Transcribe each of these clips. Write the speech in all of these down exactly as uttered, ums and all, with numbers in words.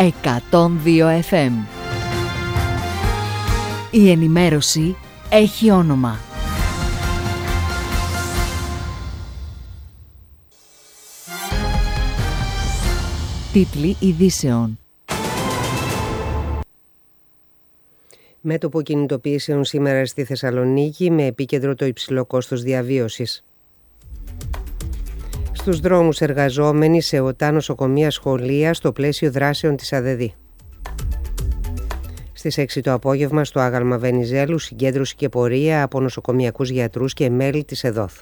εκατόν δύο εφ εμ. Η ενημέρωση έχει όνομα. Τίτλοι ειδήσεων. Μέτωπο κινητοποιήσεων σήμερα στη Θεσσαλονίκη με επίκεντρο το υψηλό κόστος διαβίωσης. Στους δρόμους εργαζόμενοι σε ΟΤΑ, νοσοκομεία, σχολεία στο πλαίσιο δράσεων της ΑΔΕΔΗ. Στις έξι το απόγευμα στο άγαλμα Βενιζέλου συγκέντρωση και πορεία από νοσοκομιακούς γιατρούς και μέλη της ΕΔΟΘ.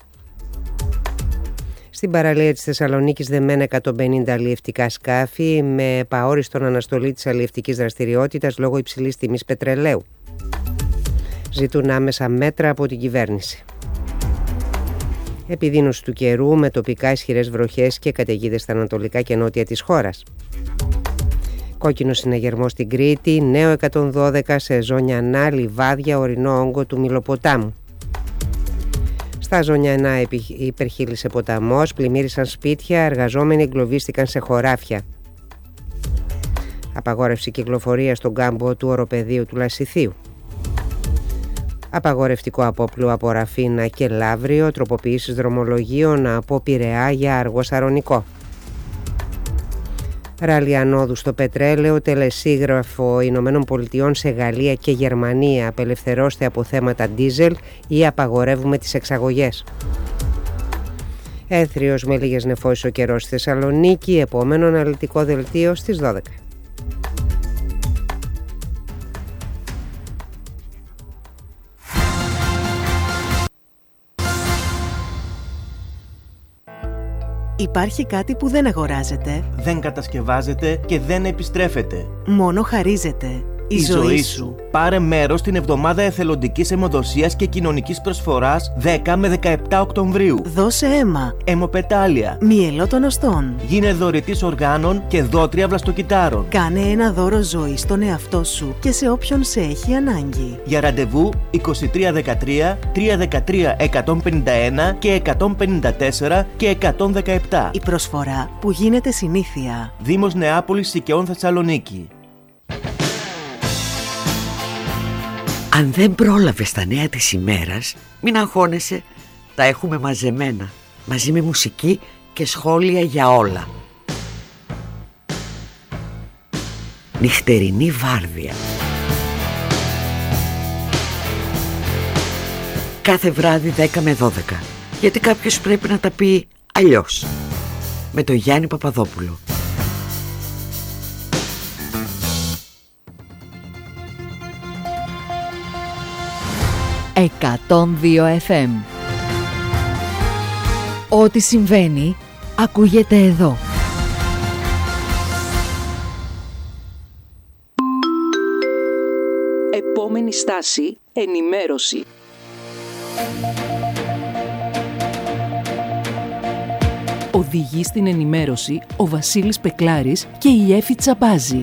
Στην παραλία της Θεσσαλονίκης δεμένα εκατόν πενήντα αλλιευτικά σκάφη με επαόριστον αναστολή της αλλιευτικής δραστηριότητας λόγω υψηλής τιμής πετρελαίου. Ζητούν άμεσα μέτρα από την κυβέρνηση. Επιδείνωση του καιρού με τοπικά ισχυρές βροχές και καταιγίδες στα ανατολικά και νότια της χώρας. Κόκκινο συναγερμό στην Κρήτη, νέο εκατόν δώδεκα σε ζώνια εννιά, λιβάδια, ορεινό όγκο του Μυλοποτάμου. Στα ζώνια εννιά υπερχείλησε ποταμός, πλημμύρισαν σπίτια, εργαζόμενοι εγκλωβίστηκαν σε χωράφια. Απαγόρευση κυκλοφορία στον κάμπο του οροπεδίου του Λασιθίου. Απαγορευτικό απόπλου από Ραφίνα και Λαύριο, τροποποιήσεις δρομολογίων από Πειραιά για Αργό Σαρονικό. Ράλι ανόδου στο πετρέλαιο, τελεσίγραφο Ηνωμένων Πολιτειών σε Γαλλία και Γερμανία, απελευθερώστε από θέματα ντίζελ ή απαγορεύουμε τις εξαγωγές. Έθριος με λίγες νεφώσεις ο καιρός στη Θεσσαλονίκη, επόμενο αναλυτικό δελτίο στις δώδεκα. Υπάρχει κάτι που δεν αγοράζεται, δεν κατασκευάζεται και δεν επιστρέφεται. Μόνο χαρίζεται. Η, Η ζωή, ζωή σου. σου. Πάρε μέρος στην εβδομάδα εθελοντικής αιμοδοσίας και κοινωνικής προσφοράς δέκα με δεκαεπτά Οκτωβρίου. Δώσε αίμα. Αιμοπετάλια. Μυελό των οστών. Γίνε δωρητής οργάνων και δότρια βλαστοκυτάρων. Κάνε ένα δώρο ζωή στον εαυτό σου και σε όποιον σε έχει ανάγκη. Για ραντεβού είκοσι τρία δεκατρία, τριακόσια δεκατρία, εκατόν πενήντα ένα και εκατόν πενήντα τέσσερα και εκατόν δεκαεπτά. Η προσφορά που γίνεται συνήθεια. Δήμος Νεάπολης Σικαιών Θεσσαλονίκη. Αν δεν πρόλαβες τα νέα της ημέρας, μην αγχώνεσαι, τα έχουμε μαζεμένα, μαζί με μουσική και σχόλια για όλα. Νυχτερινή βάρδια. Κάθε βράδυ δέκα με δώδεκα, γιατί κάποιος πρέπει να τα πει αλλιώς. Με τον Γιάννη Παπαδόπουλο. εκατόν δύο εφ εμ. Ό,τι συμβαίνει ακούγεται εδώ. Επόμενη στάση, ενημέρωση. Οδηγεί στην ενημέρωση ο Βασίλης Πεκλάρης και η Έφη Τσαμπάζη.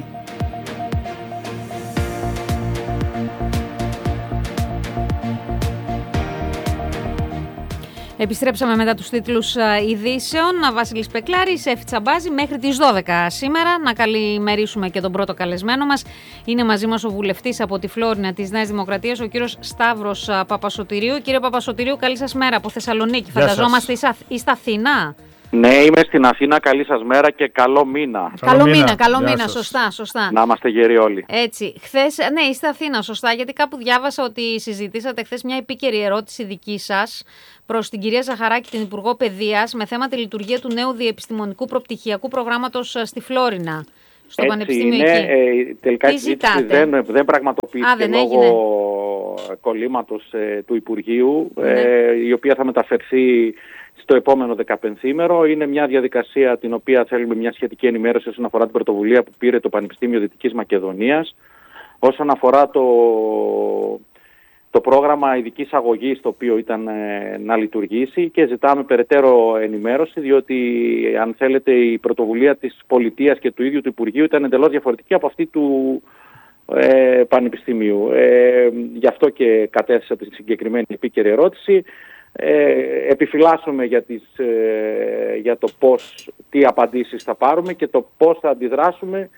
Επιστρέψαμε μετά τους τίτλους ειδήσεων. Βασίλης Πεκλάρης, Έφη Τσαμπάζη, μέχρι τις δώδεκα σήμερα. Να καλημερίσουμε και τον πρώτο καλεσμένο μας. Είναι μαζί μας ο βουλευτής από τη Φλόρινα της Νέας Δημοκρατίας, ο κύριος Σταύρος Παπασωτηρίου. Κύριε Παπασωτηρίου, καλή σας μέρα από Θεσσαλονίκη. Φανταζόμαστε είστε Αθήνα. Ναι, είμαι στην Αθήνα. Καλή σας μέρα και καλό μήνα. Καλό, καλό μήνα, καλό μήνα, μήνα. Σωστά, σωστά. Να είμαστε γεροί όλοι. Έτσι. Χθες, ναι, είστε Αθήνα, σωστά, γιατί κάπου διάβασα ότι συζητήσατε χθες μια επίκαιρη ερώτηση δική σας προς την κυρία Ζαχαράκη, την Υπουργό Παιδείας, με θέμα τη λειτουργία του νέου διεπιστημονικού προπτυχιακού προγράμματος στη Φλόρινα. Στο Έτσι Πανεπιστήμιο είναι, εκεί. Ε, τελικά η συζήτηση δεν, δεν πραγματοποιήθηκε Α, δεν λόγω έγινε. κολλήματος ε, του Υπουργείου, Ναι. ε, η οποία θα μεταφερθεί στο επόμενο δεκαπενθήμερο. Είναι μια διαδικασία την οποία θέλουμε μια σχετική ενημέρωση όσον αφορά την πρωτοβουλία που πήρε το Πανεπιστήμιο Δυτικής Μακεδονίας. Όσον αφορά το, το πρόγραμμα ειδικής αγωγής το οποίο ήταν ε, να λειτουργήσει, και ζητάμε περαιτέρω ενημέρωση, διότι αν θέλετε η πρωτοβουλία της πολιτείας και του ίδιου του Υπουργείου ήταν εντελώς διαφορετική από αυτή του ε, Πανεπιστημίου. Ε, γι' αυτό και κατέθεσα τη συγκεκριμένη επίκαιρη ερώτηση. Ε, επιφυλάσσουμε για, τις, ε, για το πώς, τι απαντήσεις θα πάρουμε και το πώς θα αντιδράσουμε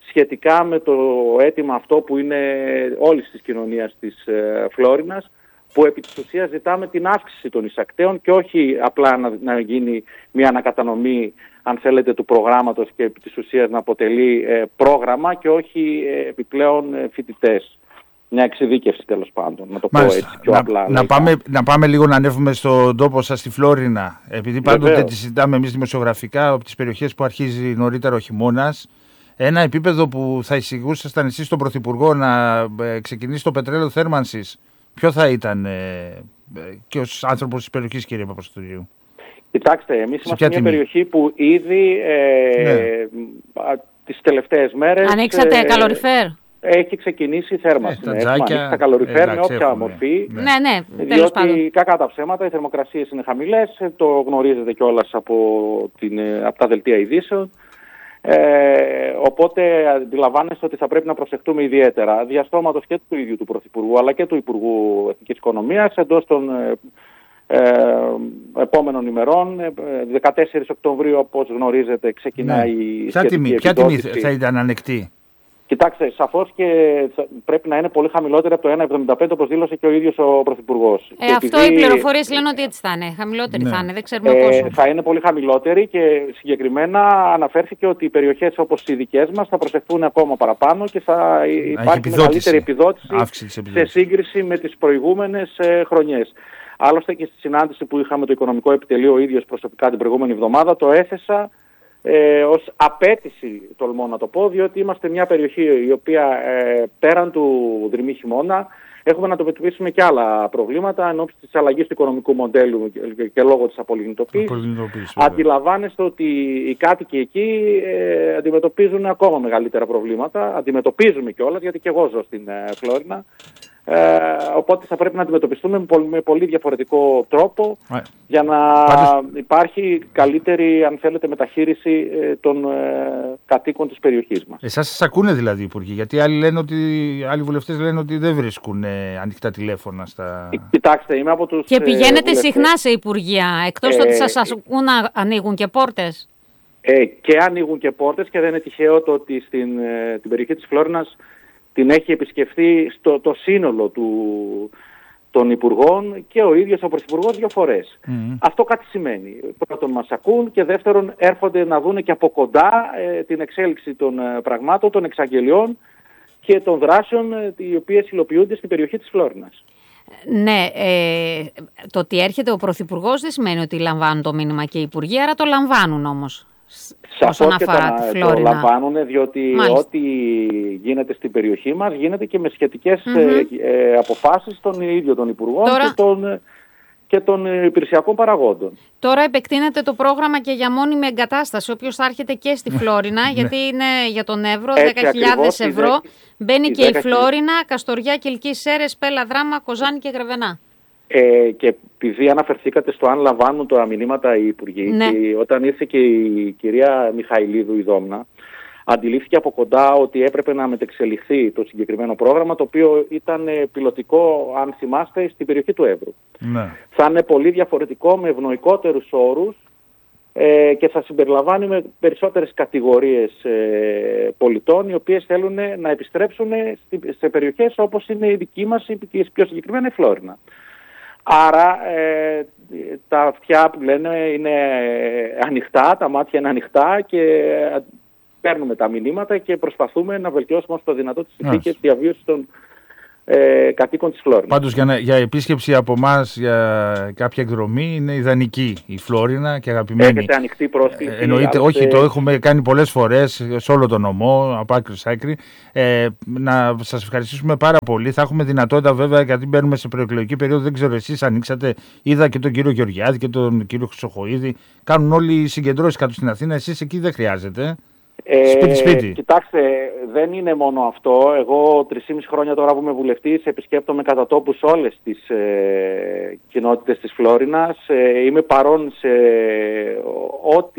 σχετικά με το αίτημα αυτό που είναι όλης της κοινωνίας της ε, Φλόρινας, που επί της ουσίας ζητάμε την αύξηση των εισακτέων και όχι απλά να, να γίνει μια ανακατανομή, αν θέλετε, του προγράμματος και επί της ουσίας να αποτελεί ε, πρόγραμμα και όχι ε, επιπλέον ε, φοιτητές. Μια εξειδίκευση, τέλος πάντων, να το Μάλιστα. πω έτσι πιο να, απλά. Να πάμε, να πάμε λίγο να ανέβουμε στον τόπο σας στη Φλόρινα. Επειδή πάντοτε Βεβαίως. τη συζητάμε εμείς δημοσιογραφικά από τις περιοχές που αρχίζει νωρίτερα ο χειμώνας. Ένα επίπεδο που θα εισηγούσασταν εσείς στον Πρωθυπουργό να ε, ξεκινήσει το πετρέλαιο θέρμανσης, ποιο θα ήταν ε, ε, και ως άνθρωπος της περιοχής, κύριε Παπαστορίου? Κοιτάξτε, εμείς Σε είμαστε μια τιμή? περιοχή που ήδη ε, Ναι. α, τις τελευταίες μέρες... Ανοίξατε ε, καλοριφέρ. Έχει ξεκινήσει η θέρμανση. Ε, τα Έχουμε τζάκια, ανοίξει τα καλοριφέρ με εντάξει, όποια έχουμε. μορφή. Ναι. Ναι, ναι, τέλος πάντων. Διότι κακά τα ψέματα, οι θερμοκρασίες είναι χαμηλές, το γνωρίζετε κιόλας από, την, από τα δελτία ειδήσεων. Ε, οπότε αντιλαμβάνεστε ότι θα πρέπει να προσεχτούμε ιδιαίτερα διαστόματος και του ίδιου του Πρωθυπουργού αλλά και του Υπουργού Εθνικής Οικονομίας εντός των ε, ε, επόμενων ημερών. Ε, δεκατέσσερις Οκτωβρίου, όπως γνωρίζετε, ξεκινάει Ναι. η Ποια σχετική τιμή, ποια τιμή επιδότηση. θα ήταν ανεκτή? Κοιτάξτε, σαφώς και θα- πρέπει να είναι πολύ χαμηλότερη από το ένα κόμμα εβδομήντα πέντε, όπως δήλωσε και ο ίδιος ο Πρωθυπουργός. Ε, Και αυτό επειδή, οι πληροφορίες λένε ότι έτσι θα είναι. Χαμηλότερη Ναι. θα είναι, δεν ξέρουμε ε, πόσο. θα είναι πολύ χαμηλότερη και συγκεκριμένα αναφέρθηκε ότι οι περιοχές όπως οι δικές μας θα προσεχθούν ακόμα παραπάνω και θα υπάρχει επιδότηση. μεγαλύτερη επιδότηση Αύξηση της σε επιδότησης. σύγκριση με τις προηγούμενες ε, χρονιές. Άλλωστε και στη συνάντηση που είχαμε το Οικονομικό Επιτελείο ο ίδιος προσωπικά την προηγούμενη εβδομάδα το έθεσα ε, ως απέτηση, τολμώ να το πω, διότι είμαστε μια περιοχή η οποία ε, πέραν του δρυμή χειμώνα έχουμε να αντιμετωπίσουμε και άλλα προβλήματα εν ώψη της αλλαγής του οικονομικού μοντέλου και, και λόγω της απολιγνητοποίησης. Απολιγνητοποίηση, βέβαια. Αντιλαμβάνεστε ότι οι κάτοικοι εκεί ε, αντιμετωπίζουν ακόμα μεγαλύτερα προβλήματα. Αντιμετωπίζουμε κιόλας, γιατί και εγώ ζω στην ε, Φλόρινα. Ε, οπότε θα πρέπει να αντιμετωπιστούμε με πολύ, με πολύ διαφορετικό τρόπο Ε, για να Πάντως- υπάρχει καλύτερη, αν θέλετε, μεταχείριση ε, των ε, κατοίκων της περιοχής μας. Εσάς σας ακούνε δηλαδή οι υπουργοί? Γιατί άλλοι, λένε ότι, άλλοι βουλευτές λένε ότι δεν βρίσκουν ε, ανοιχτά τηλέφωνα στα... Κοιτάξτε, είμαι από τους... Και ε, πηγαίνετε βουλευτές. συχνά σε υπουργεία, εκτός Ε, ότι σας ακούν να ανοίγουν και πόρτες. Ε, και ανοίγουν και πόρτες και δεν είναι τυχαίο το ότι στην ε, την περιοχή της Φλόρινας την έχει επισκεφθεί στο, το σύνολο του, των υπουργών και ο ίδιος ο Πρωθυπουργός δύο φορές. Μμμ. Αυτό κάτι σημαίνει. Πρώτον, μας ακούν και δεύτερον έρχονται να δούνε και από κοντά ε, την εξέλιξη των ε, πραγμάτων, των εξαγγελιών και των δράσεων ε, οι οποίες υλοποιούνται στην περιοχή της Φλόρινας. Ναι, ε, το ότι έρχεται ο Πρωθυπουργός δεν σημαίνει ότι λαμβάνουν το μήνυμα και οι υπουργοί, άρα το λαμβάνουν όμως. Όσον Σαφώς και αφορά τα, τη το Φλόρινα. λαμβάνουν, διότι Μάλιστα. ό,τι γίνεται στην περιοχή μας γίνεται και με σχετικές Μμμ. ε, ε, αποφάσεις των ίδιων των υπουργών Τώρα- και των, ε, και των ε, υπηρεσιακών παραγόντων. Τώρα επεκτείνεται το πρόγραμμα και για μόνιμη εγκατάσταση. Όποιος θα έρχεται και στη Φλόρινα, γιατί είναι για τον Εύρο, Έτσι δέκα χιλιάδες ακριβώς, η ευρώ. δέκα- Μπαίνει η και η δέκα χιλιάδες. Φλόρινα, Καστοριά, Κιλκής, Σέρες, Πέλα, Δράμα, Κοζάνη και Γρεβενά. Ε, και επειδή αναφερθήκατε στο αν λαμβάνουν τα μηνύματα οι υπουργοί, Ναι. και όταν ήρθε και η κυρία Μιχαηλίδου η Δόμνα, αντιλήφθηκε από κοντά ότι έπρεπε να μετεξελιχθεί το συγκεκριμένο πρόγραμμα, το οποίο ήταν ε, πιλωτικό, αν θυμάστε, στην περιοχή του Εύρου. Ναι. Θα είναι πολύ διαφορετικό, με ευνοϊκότερους όρους ε, και θα συμπεριλαμβάνει με περισσότερες κατηγορίες ε, πολιτών, οι οποίες θέλουν να επιστρέψουν στη- σε περιοχές όπως είναι η δική μας, η πιο συγκεκριμένα η Φλόρινα. Άρα ε, τα αυτιά που λένε είναι ανοιχτά, τα μάτια είναι ανοιχτά και ε, παίρνουμε τα μηνύματα και προσπαθούμε να βελτιώσουμε όσο το δυνατό τις συνθήκες διαβίωσης των ε, κατοίκων της Φλόρινας. Πάντως για, να- για επίσκεψη από εμά για κάποια εκδρομή είναι ιδανική η Φλόρινα και αγαπημένη. Έχετε ανοιχτή πρόσκληση. Ε, εννοείται, άλλωστε- όχι, το έχουμε κάνει πολλές φορές σε όλο τον νομό, από άκρη σ' άκρη. Ε, να σας ευχαριστήσουμε πάρα πολύ. Θα έχουμε δυνατότητα βέβαια, γιατί μπαίνουμε σε προεκλογική περίοδο. Δεν ξέρω, εσείς ανοίξατε. Είδα και τον κύριο Γεωργιάδη και τον κύριο Χρυσοχοΐδη. Κάνουν όλοι οι συγκεντρώσεις κάτω στην Αθήνα. Εσείς εκεί δεν χρειάζεται. Ε, Σπίτι-σπίτι. Κοιτάξτε, δεν είναι μόνο αυτό. Εγώ τρεισήμισι χρόνια τώρα που είμαι βουλευτής επισκέπτομαι κατά τόπους όλες τις ε, κοινότητες της Φλόρινας. Ε, είμαι παρόν σε ό,τι,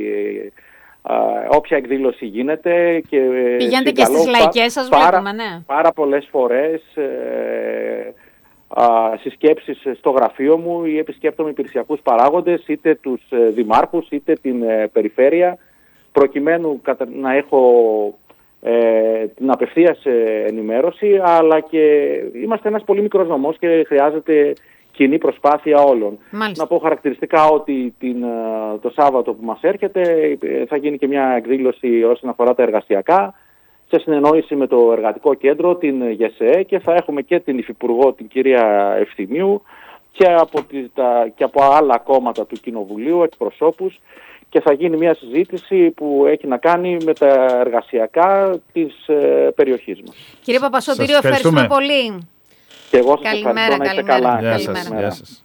ε, όποια εκδήλωση γίνεται. Και, ε, Πηγαίνετε και συγκαλώ στις λαϊκές σας, πάρα, βλέπουμε, ναι. Πάρα πολλές φορές ε, α, συσκέψεις στο γραφείο μου ή επισκέπτομαι υπηρεσιακούς παράγοντες, είτε τους ε, δημάρχους είτε την ε, περιφέρεια, προκειμένου κατα- να έχω ε, την απευθείας ενημέρωση, αλλά και είμαστε ένας πολύ μικρός νομός και χρειάζεται κοινή προσπάθεια όλων. Μάλιστα. Να πω χαρακτηριστικά ότι την, το Σάββατο που μας έρχεται θα γίνει και μια εκδήλωση όσον αφορά τα εργασιακά, σε συνεννόηση με το Εργατικό Κέντρο, την ΓΕΣΕ, και θα έχουμε και την Υφυπουργό, την κυρία Ευθυμίου, και από, τη, τα, και από άλλα κόμματα του Κοινοβουλίου, εκπροσώπους, και θα γίνει μια συζήτηση που έχει να κάνει με τα εργασιακά της ε, περιοχής μας. Κύριε Παπασωτηρίου, ευχαριστούμε πολύ. Και εγώ σας καλημέρα, ευχαριστώ, να είστε καλημέρα, καλά. Γεια σας, γεια σας.